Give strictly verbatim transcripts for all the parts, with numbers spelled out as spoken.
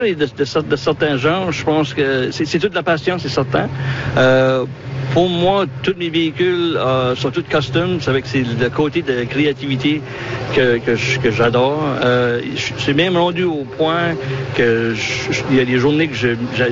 de, de, de certains gens, je pense que c'est, c'est toute la passion, c'est certain. Euh, pour moi, tous mes véhicules euh, sont tous custom. C'est avec c'est le côté de créativité que, que, je, que j'adore. Euh, c'est même rendu au point que je, je, il y a des journées que je, je,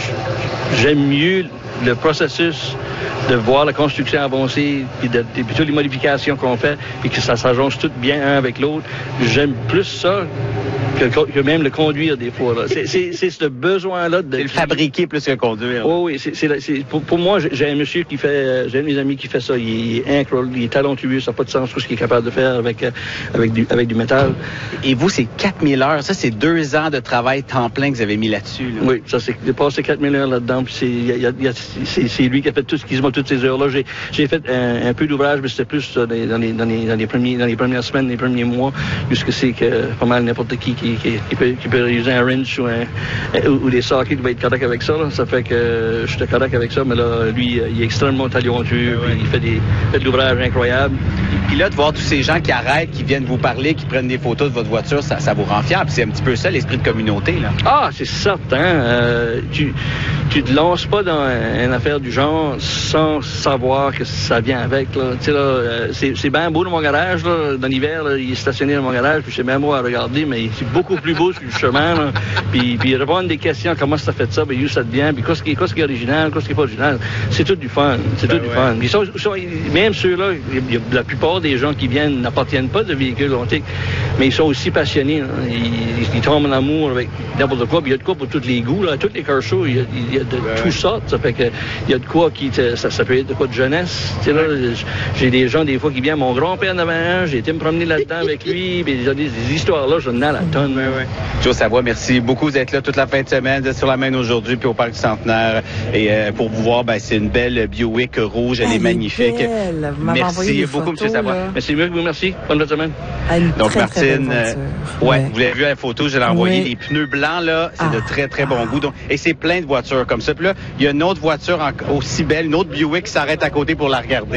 j'aime mieux le processus de voir la construction avancer, puis de, de, puis toutes les modifications qu'on fait, et que ça s'agence tout bien un avec l'autre. J'aime plus ça que, que même le conduire des fois. Là. C'est, c'est, c'est ce besoin-là de... C'est le fabriquer plus que conduire. Oh, oui, c'est, c'est, c'est, pour, pour moi, j'ai un monsieur qui fait... J'ai un de mes amis qui fait ça. Il est incroyable, il est talentueux, ça n'a pas de sens tout ce qu'il est capable de faire avec, avec, du, avec du métal. Et vous, c'est quatre mille heures. Ça, c'est deux ans de travail temps plein que vous avez mis là-dessus. Là. Oui, ça, c'est dépassé quatre mille heures là-dedans. Puis c'est, y a, y a, c'est, c'est lui qui a fait tout ce qui se toutes ces heures-là. J'ai, j'ai fait un, un peu d'ouvrage, mais c'était plus dans les, dans les, dans les, dans les, premiers, dans les premières semaines, les premiers mois, jusque c'est que pas mal n'importe qui qui, qui, qui, peut, qui peut utiliser un wrench ou, un, ou, ou des sockets qui va être correct avec ça. Là. Ça fait que j'étais correct avec ça, mais là, lui, il est extrêmement talentueux, ouais. Il fait, des, fait de l'ouvrage incroyable. Puis là, de voir tous ces gens qui arrêtent, qui viennent vous parler, qui prennent des photos de votre voiture, ça, ça vous rend fier. Puis c'est un petit peu ça, l'esprit de communauté, là. Ah, c'est certain. Euh, tu, tu te lances pas dans une affaire du genre sans savoir que ça vient avec, là. Tu sais, là, euh, c'est, c'est bien beau dans mon garage, là. Dans l'hiver, là, il est stationné dans mon garage, puis c'est bien beau à regarder, mais c'est beaucoup plus beau sur le chemin, là. Puis, puis répondre des questions, comment ça fait ça, puis où ça devient, puis qu'est-ce qui est, qu'est-ce qui est original, qu'est-ce qui est pas original. C'est tout du fun. C'est ben tout ouais. du fun. Ils sont, ils sont, même ceux-là, il y a, la plupart des gens qui viennent n'appartiennent pas de véhicules antiques, mais ils sont aussi passionnés, là. Ils, ils tombent en amour avec n'importe quoi, puis il y a de quoi pour tous les goûts, là. Tous les car shows, il y a, il y a de ben tout ça. Ça fait que, il y a de quoi qui, ça, ça peut être de quoi de jeunesse. Tu sais, là, j'ai des gens, des fois, qui viennent, mon grand-père en avait un, j'ai été me promener là-dedans avec lui, puis des, des histoires-là, j'en ai à la tonne. Oui, oui. Joe Savoie, merci beaucoup d'être là toute la fin de semaine, d'être sur la main aujourd'hui, puis au Parc du Centenaire. Et euh, pour vous voir, ben, c'est une belle Buick rouge, elle, elle est magnifique. Belle. Merci beaucoup, photos, M. Savoie. Là. Merci, merci. Bonne fin de semaine. Donc, très, Martine, très euh, ouais, ouais. vous l'avez vu à la photo, je l'ai envoyé. Oui. Les pneus blancs, là, c'est ah. de très, très bon goût. Donc, et c'est plein de voitures comme ça. Puis là, il y a une autre voiture en, aussi belle, une autre Buick qui s'arrête à côté pour la regarder.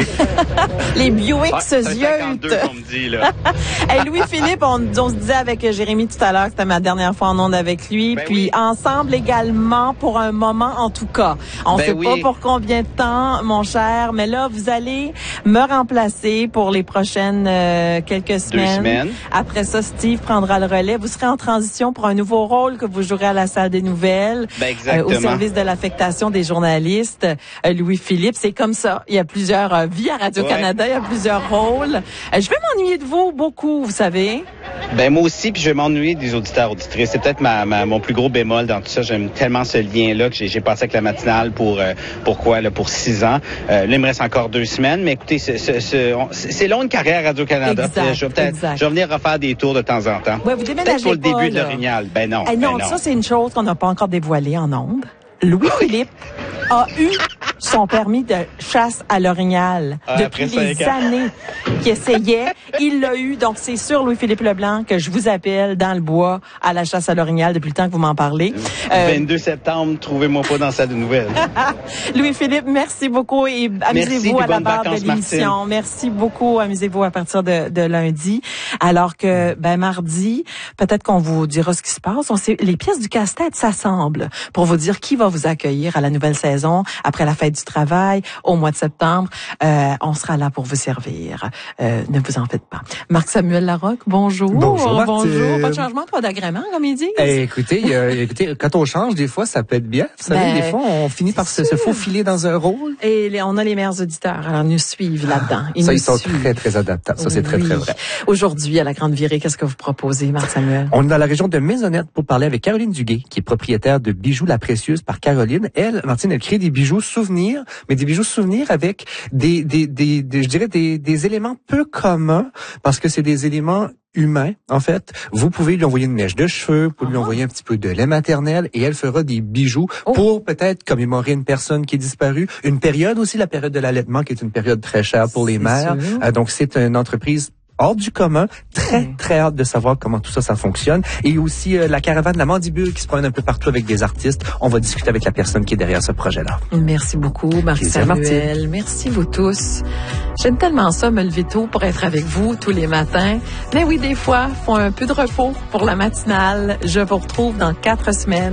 Les Buick ah, se cinquante-deux qu'on me dit, là. Hey, Louis-Philippe, on, on se disait avec Jérémy tout à l'heure que c'était ma dernière fois en onde avec lui. Ben puis oui. ensemble également pour un moment, en tout cas. On ben sait oui. pas pour combien de temps, mon cher, mais là, vous allez me remplacer pour les prochaines euh, quelques semaines. Deux semaines. Après ça, Steve prendra le relais. Vous serez en transition pour un nouveau rôle que vous jouerez à la salle des nouvelles. Ben exactement. Euh, au service de l'affectation des journalistes. Euh, Louis-Philippe, c'est comme ça. Il y a plusieurs euh, vies à Radio-Canada, ouais. Il y a plusieurs rôles. Euh, je vais m'ennuyer de vous beaucoup, vous savez. Ben moi aussi, puis je vais m'ennuyer des auditeurs, auditrices. C'est peut-être ma, ma, mon plus gros bémol dans tout ça. J'aime tellement ce lien-là que j'ai, j'ai passé avec la matinale pour, euh, pour quoi, là, pour six ans. Euh, là, il me reste encore deux semaines, mais écoutez, c'est, c'est, c'est, on, c'est long une carrière à Radio-Canada. Exact, je vais peut-être, exact. je vais venir refaire des tours de temps en temps. Ouais, vous déménagez peut-être pour le pas, début là. de l'Orignal. Ben non. Eh non, ben non. ça, c'est une chose qu'on n'a pas encore dévoilée en ondes. Louis-Philippe a eu son permis de chasse à l'Orignal ah, depuis des années qu'il essayait. Il l'a eu. Donc, c'est sur Louis-Philippe Leblanc que je vous appelle dans le bois à la chasse à l'Orignal depuis le temps que vous m'en parlez. Euh, vingt-deux septembre, trouvez-moi pas dans salle de nouvelles. Louis-Philippe, merci beaucoup et amusez-vous merci, à la barre de l'émission. Martine. Merci beaucoup. Amusez-vous à partir de, de lundi. Alors que, ben, mardi, peut-être qu'on vous dira ce qui se passe. On sait, les pièces du casse-tête s'assemblent pour vous dire qui va vous accueillir à la nouvelle saison après la fête du travail au mois de septembre. Euh, on sera là pour vous servir. Euh, ne vous en faites pas. Marc-Samuel Larocque, bonjour. Bonjour, Bonjour. Pas de changement, pas d'agrément, comme il dit. Eh, écoutez, euh, écoutez, quand on change, des fois, ça peut être bien. Vous savez, ben, des fois, on finit par se, se faufiler dans un rôle. Et les, on a les meilleurs auditeurs. Alors, nous suivent là-dedans. Ils ça, nous ils sont suivent. très, très adaptables. Ça, c'est oui. très, très vrai. Aujourd'hui, à la Grande Virée, qu'est-ce que vous proposez, Marc-Samuel? On est dans la région de Maisonnette pour parler avec Caroline Duguay, qui est propriétaire de Bijoux La Précieuse par Caroline. Elle, Martine, elle crée des bijoux souvenirs, mais des bijoux souvenirs avec des, des, des, des je dirais, des, des éléments peu communs, parce que c'est des éléments humain, en fait. Vous pouvez lui envoyer une mèche de cheveux, vous pouvez lui envoyer un petit peu de lait maternel et elle fera des bijoux oh. pour peut-être commémorer une personne qui est disparue. Une période aussi, la période de l'allaitement, qui est une période très chère pour les mères. Euh, donc, c'est une entreprise hors du commun, très, mmh. très hâte de savoir comment tout ça, ça fonctionne. Et aussi euh, la caravane La Mandibule qui se promène un peu partout avec des artistes. On va discuter avec la personne qui est derrière ce projet-là. Merci beaucoup, Marc-Samuel. Merci vous tous. J'aime tellement ça, me lever tôt pour être avec vous tous les matins. Mais oui, des fois, faut un peu de repos pour la matinale. Je vous retrouve dans quatre semaines.